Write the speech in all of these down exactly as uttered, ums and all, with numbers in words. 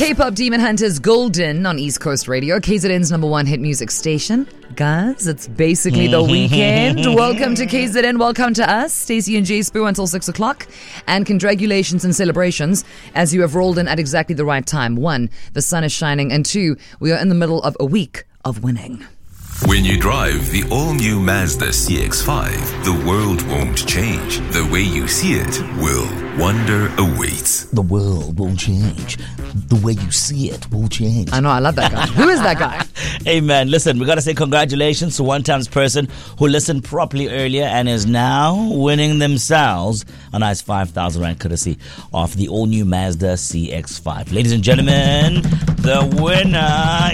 K-pop Demon Hunters Golden on East Coast Radio, K Z N's number one hit music station. Guys, it's basically the weekend. Welcome to K Z N. Welcome to us, Stacey and Jay Spoo, until six o'clock. And congratulations and celebrations as you have rolled in at exactly the right time. One, the sun is shining. And two, we are in the middle of a week of winning. When you drive the all-new Mazda C X five, the world won't change. The way you see it will. Wonder awaits. The world will change. The way you see it will change. I know, I love that guy. Who is that guy? Hey man, listen, we got to say congratulations to one times person who listened properly earlier and is now winning themselves a nice five thousand rand courtesy of the all-new Mazda C X five. Ladies and gentlemen, the winner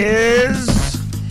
is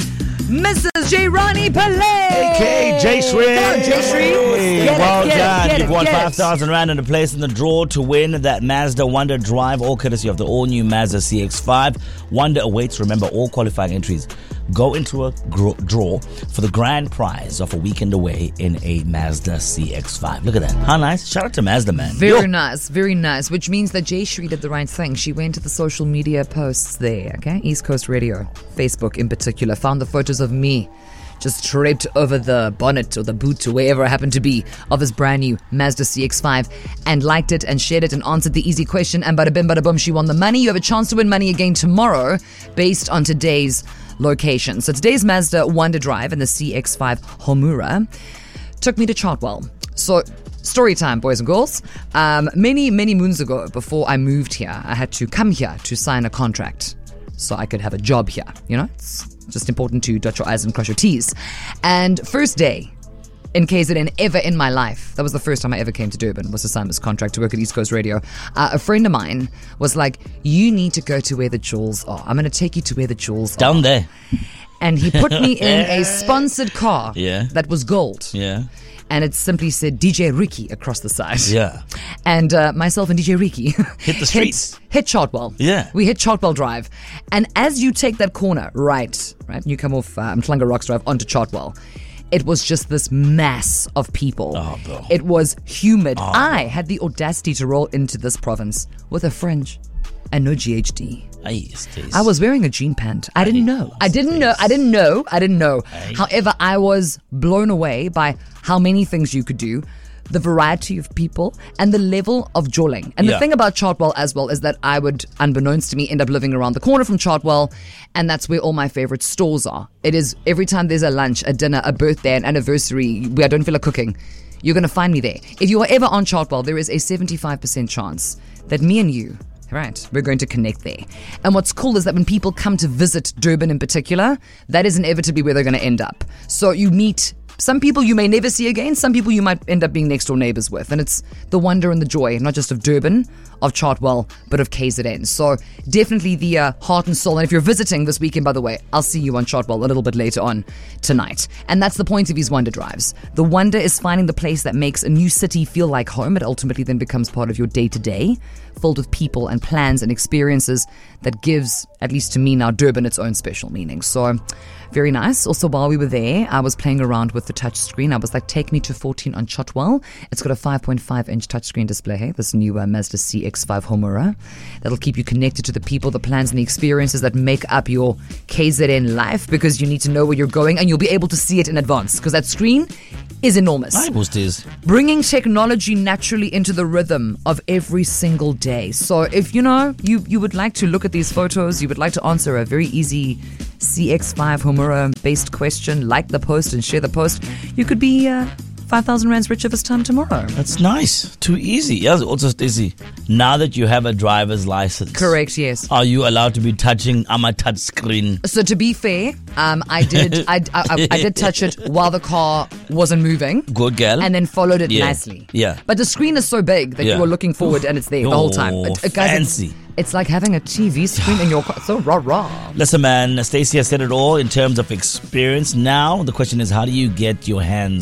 Missus J. Ronnie Pillay. Okay, Jay Shree. Come on, Jay Shree. Get well it, get done. it, get You've it, won get five it. thousand rand in a place in the draw to win that Mazda Wonder Drive, all courtesy of the all-new Mazda C X five. Wonder awaits. Remember, all qualifying entries go into a gro- draw for the grand prize of a weekend away in a Mazda C X five. Look at that. How nice. Shout out to Mazda, man. Very Yo. nice, very nice. Which means that Jay Shree did the right thing. She went to the social media posts there, okay? East Coast Radio, Facebook in particular, found the photos of me just draped over the bonnet or the boot or wherever I happen to be of his brand new Mazda C X five and liked it and shared it and answered the easy question, and bada bim bada boom, she won the money. You have a chance to win money again tomorrow based on today's location. So today's Mazda Wonder Drive and the C X five Homura took me to Chartwell. So story time, boys and girls. Um, many, many moons ago, before I moved here, I had to come here to sign a contract so I could have a job here. You know, it's just important to dot your I's and cross your T's. And first day in K Z N ever in my life, that was the first time I ever came to Durban, was to sign this contract to work at East Coast Radio. Uh, a friend of mine was like, you need to go to where the jewels are. I'm going to take you to where the jewels are. Down there. And he put me in a sponsored car Yeah. that was gold. Yeah. And it simply said D J Ricky across the side. Yeah. And uh, myself and D J Ricky Hit the streets. hit, hit Chartwell. Yeah. We hit Chartwell Drive. And as you take that corner, right, right, you come off um, Mhlanga Rocks Drive onto Chartwell, it was just this mass of people. Oh, bro. It was humid. Oh, I had the audacity to roll into this province with a fringe and no G H D. Aye, Stace. I was wearing a jean pant. I didn't know. I didn't know. I didn't know. I didn't know. Aye. However, I was blown away by how many things you could do, the variety of people, and the level of jawling. And Yeah. the thing about Chartwell as well is that I would, unbeknownst to me, end up living around the corner from Chartwell, and that's where all my favorite stores are. It is every time there's a lunch, a dinner, a birthday, an anniversary, where I don't feel like cooking, you're going to find me there. If you are ever on Chartwell, there is a seventy-five percent chance that me and you, right, we're going to connect there. And what's cool is that when people come to visit Durban in particular, that is inevitably where they're going to end up. So you meet some people you may never see again, some people you might end up being next door neighbors with. And it's the wonder and the joy, not just of Durban, of Chartwell, but of K Z N. So definitely the uh, heart and soul. And if you're visiting this weekend, by the way, I'll see you on Chartwell a little bit later on tonight. And that's the point of these Wonder Drives. The wonder is finding the place that makes a new city feel like home. It ultimately then becomes part of your day-to-day, filled with people and plans and experiences that gives, at least to me now, Durban its own special meaning. So very nice. Also, while we were there, I was playing around with the touch screen. I was like, take me to fourteen on Chartwell. It's got a five point five inch touchscreen display, hey? This new uh, Mazda C X five Homura. That'll keep you connected to the people, the plans, and the experiences that make up your K Z N life, because you need to know where you're going and you'll be able to see it in advance, because that screen is enormous. I was this. Bringing technology naturally into the rhythm of every single day. So if, you know, you, you would like to look at these photos, you would like to answer a very easy C X five Homura based question, like the post and share the post, you could be uh, five thousand rands richer this time tomorrow. That's nice. Too easy. Yes, also easy. Now that you have a driver's license. Correct, yes. Are you allowed to be touching on my touch screen? So to be fair, um, I did I, I, I did touch it while the car wasn't moving. Good girl. And then followed it Yeah. nicely. Yeah. But the screen is so big that Yeah. you are looking forward and it's there the whole time. Oh, It- it- guys, it's- fancy. It's like having a T V screen in your car. So rah rah. Listen, man, Stacey has said it all in terms of experience. Now, the question is, how do you get your hands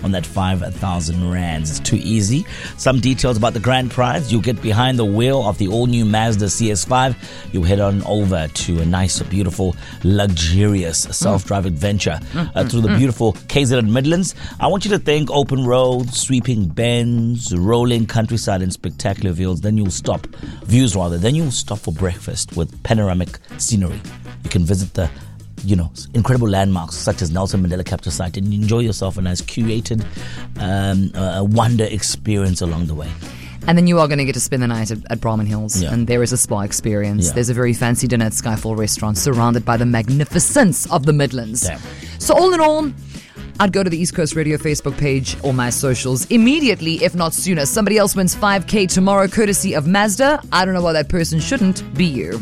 on that five thousand rands. It's too easy. Some details about the grand prize. You get behind the wheel of the all-new Mazda C X five. You head on over to a nice, beautiful, luxurious self-drive adventure uh, through the beautiful K Z N Midlands. I want you to think open roads, sweeping bends, rolling countryside and spectacular views. Then you'll stop, views rather. Then you'll stop for breakfast with panoramic scenery. You can visit the you know, incredible landmarks such as Nelson Mandela Capture Site and enjoy yourself a nice curated um, uh, wonder experience along the way. And then you are going to get to spend the night at, at Brahman Hills. Yeah. And there is a spa experience. Yeah. There's a very fancy dinner at Skyfall Restaurant surrounded by the magnificence of the Midlands. Damn. So all in all, I'd go to the East Coast Radio Facebook page or my socials immediately, if not sooner. Somebody else wins five K tomorrow courtesy of Mazda. I don't know why that person shouldn't be you.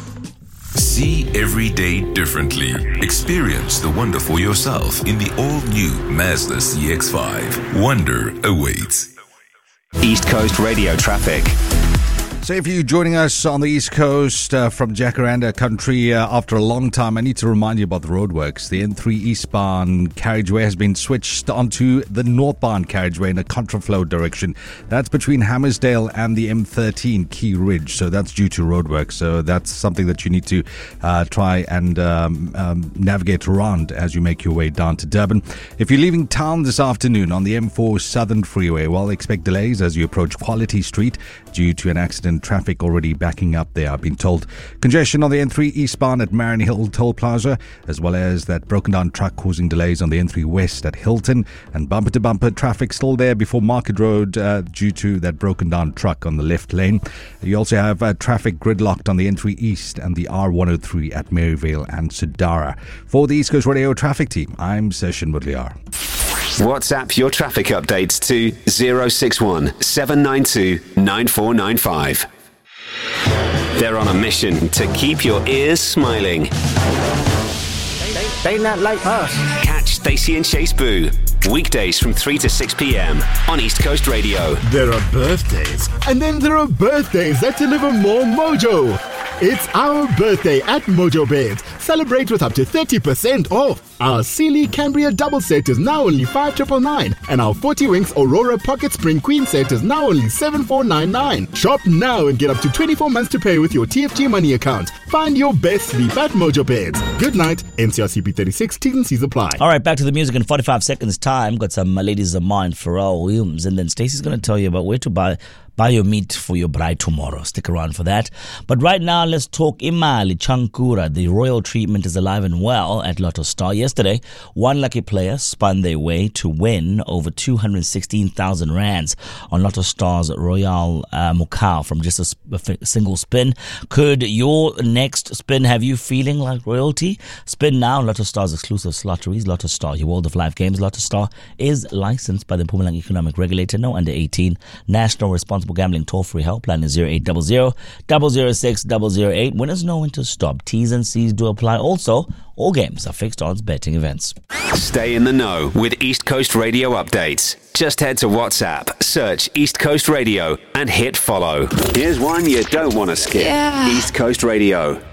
See every day differently. Experience the wonder for yourself in the all-new Mazda C X five. Wonder awaits. East Coast Radio traffic. So if you're joining us on the East Coast uh, from Jacaranda country uh, after a long time, I need to remind you about the roadworks. The N three eastbound carriageway has been switched onto the northbound carriageway in a contraflow direction. That's between Hammersdale and the M thirteen Key Ridge. So that's due to roadwork. So that's something that you need to uh, try and um, um, navigate around as you make your way down to Durban. If you're leaving town this afternoon on the M four Southern Freeway, well, expect delays as you approach Quality Street due to an accident. Traffic already backing up there, I've been told. Congestion on the N three eastbound at Marion Hill Toll Plaza, as well as that broken down truck causing delays on the N three west at Hilton, and bumper to bumper traffic still there before Market Road uh, due to that broken down truck on the left lane. You also have uh, traffic gridlocked on the N three east and the R one oh three at Maryvale and Sudara. For the East Coast Radio traffic team, I'm Session Mudliar. WhatsApp your traffic updates to zero six one seven nine two nine four nine five. They're on a mission to keep your ears smiling. They, they not like us. Catch Stacey and Chase Boo weekdays from three to six p.m. on East Coast Radio. There are birthdays, and then there are birthdays that deliver more mojo. It's our birthday at Mojo Beds. Celebrate with up to thirty percent off. Our Sealy Cambria double set is now only five thousand nine hundred ninety-nine, and our forty Winks Aurora Pocket Spring Queen set is now only seven thousand four hundred ninety-nine. Shop now and get up to twenty-four months to pay with your T F G money account. Find your best sleep at Mojo Beds. Good night. N C R C P thirty-six, T's and C's apply. All right, back to the music in forty-five seconds time. Got some uh, ladies of mine, Pharrell Williams, and then Stacey's going to tell you about where to buy buy your meat for your bride tomorrow. Stick around for that. But right now, let's talk Imali Chankura. The royal treatment is alive and well at Lotto Star. Yesterday, one lucky player spun their way to win over two hundred sixteen thousand rands on Lotto Star's Royal uh, Mukau from just a, sp- a f- single spin. Could your next spin have you feeling like royalty? Spin now. Lotto Star's exclusive lotteries. Lotto Star, your world of life games. Lotto Star is licensed by the Mpumalanga Economic Regulator. No under eighteen. National Responsible Gambling toll-free helpline is zero eight zero zero, zero zero six, zero zero eight. Winners know when to stop. T's and C's do apply. Also, all games are fixed odds betting events. Stay in the know with East Coast Radio updates. Just head to WhatsApp, search East Coast Radio and hit follow. Here's one you don't want to skip. Yeah. East Coast Radio.